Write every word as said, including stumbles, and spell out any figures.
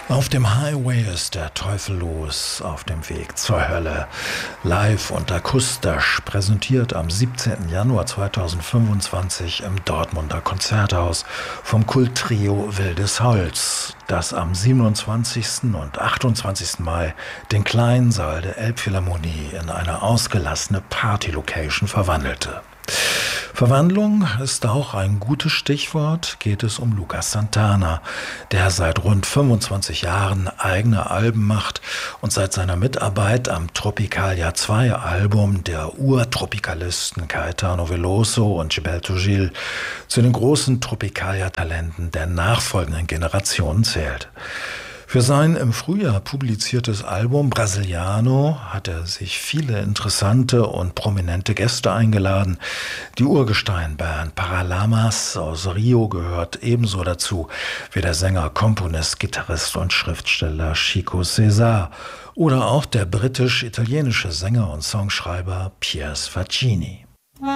Auf dem Highway ist der Teufel los, auf dem Weg zur Hölle. Live und akustisch präsentiert am siebzehnten Januar zweitausendfünfundzwanzig im Dortmunder Konzerthaus vom Kulttrio Wildes Holz, das am siebenundzwanzigsten und achtundzwanzigsten Mai den kleinen Saal der Elbphilharmonie in eine ausgelassene Party-Location verwandelte. Verwandlung ist auch ein gutes Stichwort, geht es um Lucas Santana, der seit rund fünfundzwanzig Jahren eigene Alben macht und seit seiner Mitarbeit am Tropicalia zwei Album der Urtropikalisten Caetano Veloso und Gilberto Gil zu den großen Tropicalia-Talenten der nachfolgenden Generationen zählt. Für sein im Frühjahr publiziertes Album Brasiliano hat er sich viele interessante und prominente Gäste eingeladen. Die Urgestein-Band Paralamas aus Rio gehört ebenso dazu wie der Sänger, Komponist, Gitarrist und Schriftsteller Chico César oder auch der britisch-italienische Sänger und Songschreiber Piers Faccini.